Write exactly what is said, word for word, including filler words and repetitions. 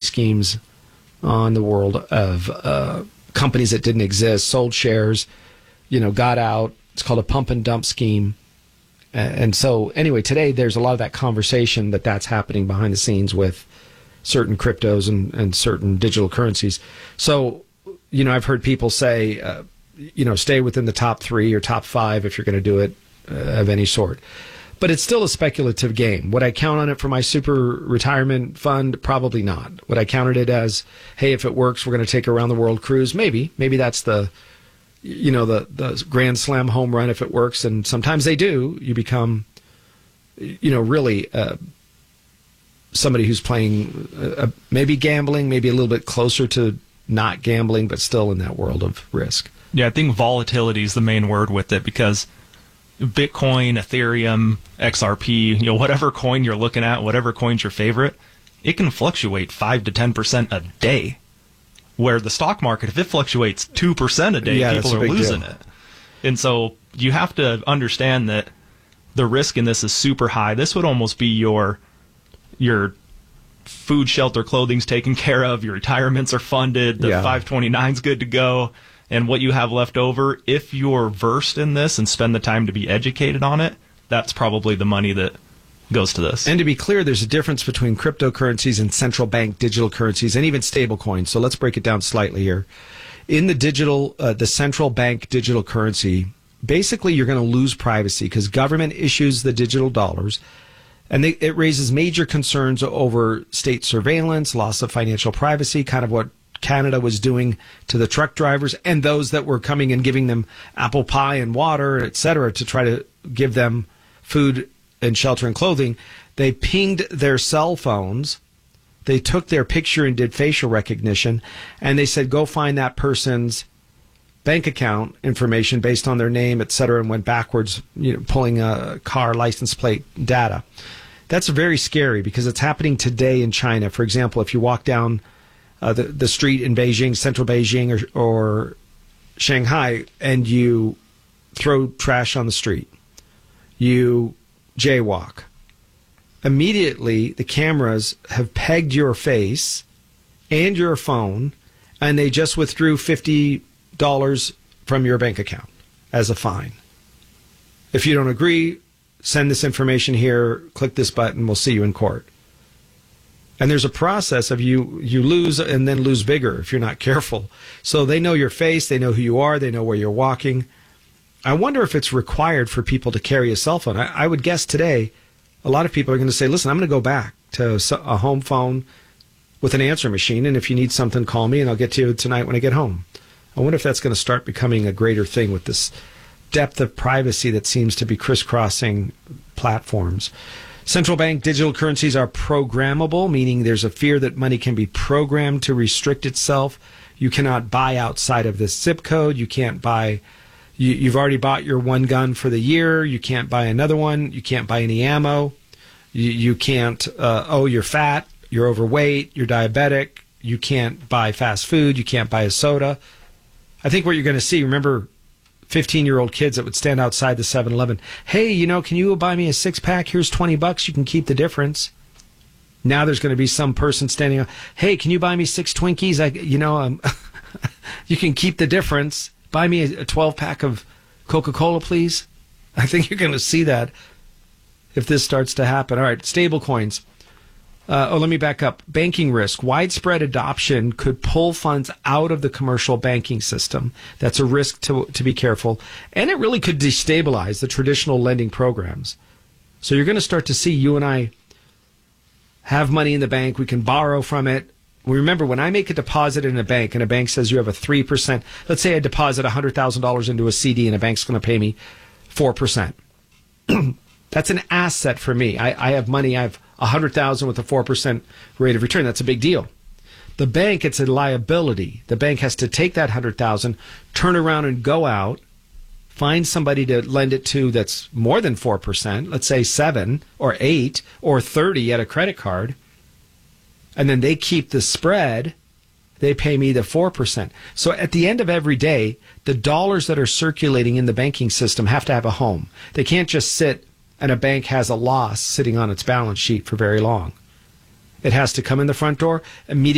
schemes on the world of uh, companies that didn't exist, sold shares, you know, got out. It's called a pump and dump scheme. And so anyway, today there's a lot of that conversation that that's happening behind the scenes with certain cryptos and, and certain digital currencies. So, you know, I've heard people say, uh, you know, stay within the top three or top five if you're going to do it uh, of any sort. But it's still a speculative game. Would I count on it for my super retirement fund? Probably not. Would I count it as, hey, if it works, we're going to take a around the world cruise? Maybe. Maybe that's the, you know, the, the grand slam home run if it works. And sometimes they do. You become, you know, really uh, somebody who's playing, uh, maybe gambling, maybe a little bit closer to not gambling, but still in that world of risk. Yeah, I think volatility is the main word with it, because Bitcoin, Ethereum, X R P, you know, whatever coin you're looking at, whatever coin's your favorite, it can fluctuate five to ten percent a day. Where the stock market, if it fluctuates two percent a day, yeah, people are losing deal. it. And so you have to understand that the risk in this is super high. This would almost be your your food, shelter, clothing's taken care of, your retirements are funded, the yeah. five twenty-nine's good to go, and what you have left over, if you're versed in this and spend the time to be educated on it, that's probably the money that goes to this. And to be clear, there's a difference between cryptocurrencies and central bank digital currencies and even stable coins. So let's break it down slightly here. In the digital, uh, the central bank digital currency, basically you're going to lose privacy because government issues the digital dollars, and they, it raises major concerns over state surveillance, loss of financial privacy, kind of what Canada was doing to the truck drivers and those that were coming and giving them apple pie and water, et cetera, to try to give them food and shelter and clothing. They pinged their cell phones. They took their picture and did facial recognition, and they said, go find that person's bank account information based on their name, et cetera, and went backwards, you know, pulling a car license plate data. That's very scary because it's happening today in China. For example, if you walk down uh, the, the street in Beijing, central Beijing or, or Shanghai, and you throw trash on the street, you jaywalk, immediately the cameras have pegged your face and your phone, and they just withdrew fifty dollars from your bank account as a fine. If you don't agree, send this information here, click this button, we'll see you in court. And there's a process of you you lose and then lose bigger if you're not careful. So they know your face, they know who you are, they know where you're walking. I wonder if it's required for people to carry a cell phone. I, I would guess today a lot of people are going to say, listen, I'm going to go back to a home phone with an answer machine, and if you need something, call me, and I'll get to you tonight when I get home. I wonder if that's going to start becoming a greater thing with this depth of privacy that seems to be crisscrossing platforms. Central bank digital currencies are programmable, meaning there's a fear that money can be programmed to restrict itself. You cannot buy outside of this zip code. You can't buy... You, you've already bought your one gun for the year. You can't buy another one. You can't buy any ammo. You, you can't, uh, oh, you're fat, you're overweight, you're diabetic. You can't buy fast food. You can't buy a soda. I think what you're going to see, remember fifteen-year-old kids that would stand outside the seven eleven. Hey, you know, can you buy me a six-pack? Here's twenty bucks. You can keep the difference. Now there's going to be some person standing up. Hey, can you buy me six Twinkies? I, you know, um, you can keep the difference. Buy me a twelve-pack of Coca-Cola, please. I think you're going to see that if this starts to happen. All right, stable coins. Uh, oh, let me back up. Banking risk. Widespread adoption could pull funds out of the commercial banking system. That's a risk to, to be careful. And it really could destabilize the traditional lending programs. So you're going to start to see you and I have money in the bank. We can borrow from it. Remember, when I make a deposit in a bank and a bank says you have a three percent, let's say I deposit one hundred thousand dollars into a C D and a bank's going to pay me four percent. That's an asset for me. I, I have money, I have one hundred thousand dollars with a four percent rate of return. That's a big deal. The bank, it's a liability. The bank has to take that one hundred thousand dollars, turn around and go out, find somebody to lend it to that's more than four percent, let's say seven or eight or thirty at a credit card. And then they keep the spread. They pay me the four percent. So at the end of every day, the dollars that are circulating in the banking system have to have a home. They can't just sit and a bank has a loss sitting on its balance sheet for very long. It has to come in the front door, immediately